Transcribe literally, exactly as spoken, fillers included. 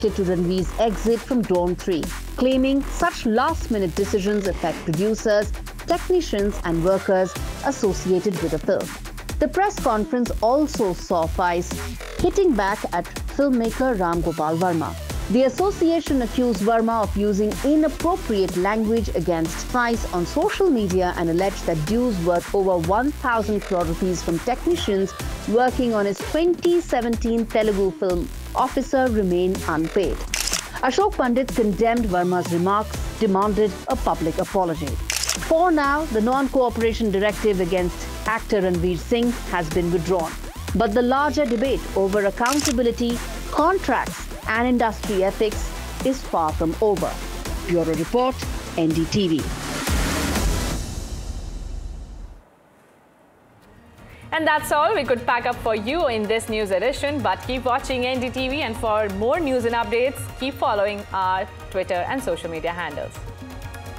to Ranveer's exit from Dawn three, claiming such last-minute decisions affect producers, technicians and workers associated with the film. The press conference also saw Vice hitting back at filmmaker Ram Gopal Verma. The association accused Verma of using inappropriate language against Vice on social media and alleged that dues worth over one thousand crore rupees from technicians working on his twenty seventeen Telugu film Officer remain unpaid. Ashok Pandit condemned Verma's remarks, demanded a public apology. For now, the non-cooperation directive against actor Ranveer Singh has been withdrawn. But the larger debate over accountability, contracts and industry ethics is far from over. Bureau Report, N D T V. And that's all we could pack up for you in this news edition. But keep watching N D T V, and for more news and updates, keep following our Twitter and social media handles.